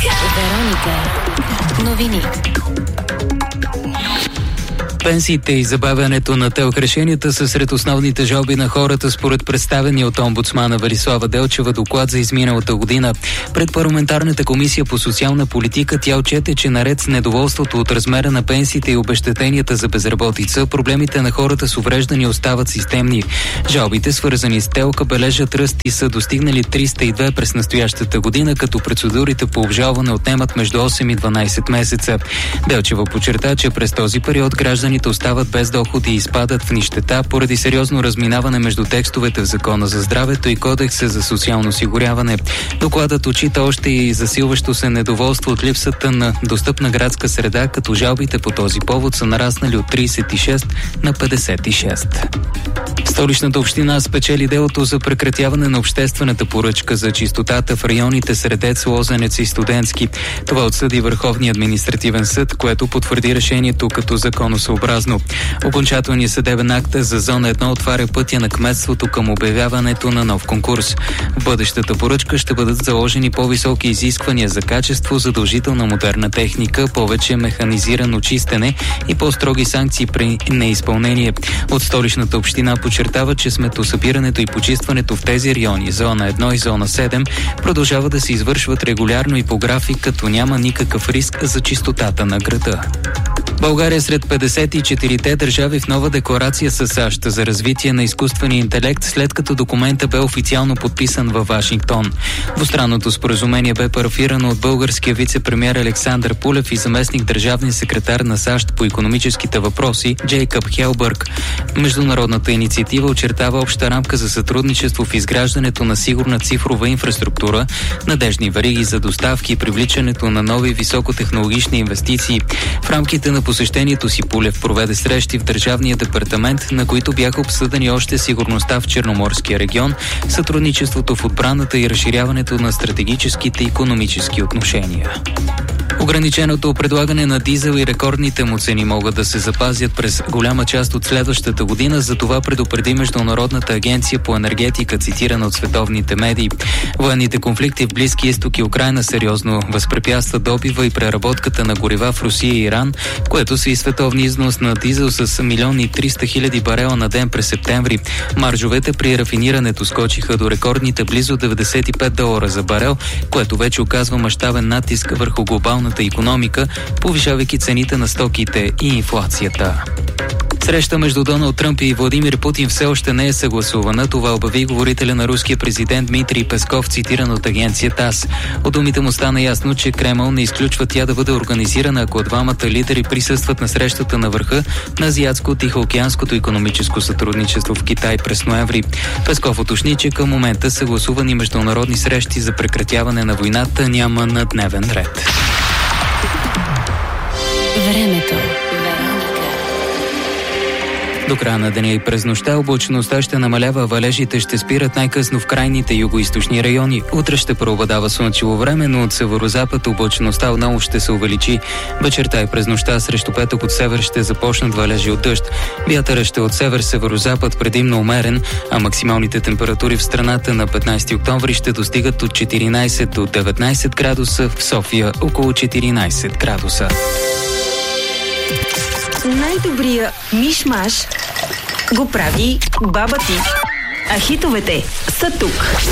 Вероника. Новини. Пенсиите и забавянето на ТЕЛК решенията са сред основните жалби на хората според представения от омбудсмана Велислава Делчева доклад за изминалата година. Пред парламентарната комисия по социална политика тя отчете, че наред с недоволството от размера на пенсиите и обезщетенията за безработица, проблемите на хората с увреждания остават системни. Жалбите, свързани с ТЕЛК, бележат ръст и са достигнали 302 през настоящата година, като процедурите по обжалване отнемат между 8 и 12 месеца. Делчева подчерта, че през този период гражданите остават без доход и изпадат в нищета поради сериозно разминаване между текстовете в Закона за здравето и Кодекса за социално осигуряване. Докладът отчита още и засилващо се недоволство от липсата на достъпна градска среда, като жалбите по този повод са нараснали от 36 на 56. Столичната община спечели делото за прекратяване на обществената поръчка за чистотата в районите Средец, Лозенец и Студентски. Това отсъди Върховния административен съд, което потвърди решението като законосъобразно. Окончателният съдебен акт за зона 1 отваря пътя на кметството към обявяването на нов конкурс. В бъдещата поръчка ще бъдат заложени по-високи изисквания за качество, задължителна модерна техника, повече механизирано чистене и по-строги санкции при неизпълнение. От Столичната община подчертава, че сметосъбирането и почистването в тези райони, зона 1 и зона 7, продължава да се извършват регулярно и по график, като няма никакъв риск за чистотата на града. България сред 54-те държави в нова декларация с САЩ за развитие на изкуствения интелект, след като документът бе официално подписан във Вашингтон. Двустранното споразумение бе парафирано от българския вице-премиер Александър Пулев и заместник държавния секретар на САЩ по икономическите въпроси Джейкъб Хелбърг. Международната инициатива очертава обща рамка за сътрудничество в изграждането на сигурна цифрова инфраструктура, надежни вериги за доставки и привличането на нови високотехнологични инвестиции. В рамките на посещението си Пулев проведе срещи в Държавния департамент, на които бяха обсъдени още сигурността в Черноморския регион, сътрудничеството в отбраната и разширяването на стратегическите икономически отношения. Ограниченото предлагане на дизел и рекордните му цени могат да се запазят през голяма част от следващата година, за това предупреди Международната агенция по енергетика, цитирана от световните медии. Военните конфликти в Близкия изток и Украйна сериозно възпрепятстват добива и преработката на горива в Русия и Иран, което са и световни износ на дизел с 1 300 000 барела на ден през септември. Маржовете при рафинирането скочиха до рекордните близо $95 за барел, което вече оказва мащабен натиск върху глобалната икономика, повишавайки цените на стоките и инфлацията. Среща между Доналд Тръмп и Владимир Путин все още не е съгласувана. Това обяви говорителя на руския президент Дмитрий Песков, цитиран от агенция ТАСС. От думите му стана ясно, че Кремъл не изключва тя да бъде организирана, ако двамата лидери присъстват на срещата на върха на Азиатско-Тихоокеанското икономическо сътрудничество в Китай през ноември. Песков уточни, че към момента съгласувани международни срещи за прекратяване на войната няма на дневен ред. Времето. До края на деня и през нощта облачността ще намалява, валежите ще спират най-късно в крайните югоизточни райони. Утре ще преобладава слънчево време, но от северозапад облачността отново ще се увеличи. Вечерта и през нощта срещу петък от север ще започнат валежи от дъжд. Вятърът ще от север-северозапад предимно умерен, а максималните температури в страната на 15 октомври ще достигат от 14 до 19 градуса, в София около 14 градуса. Най-добрия миш-маш го прави баба ти. А хитовете са тук.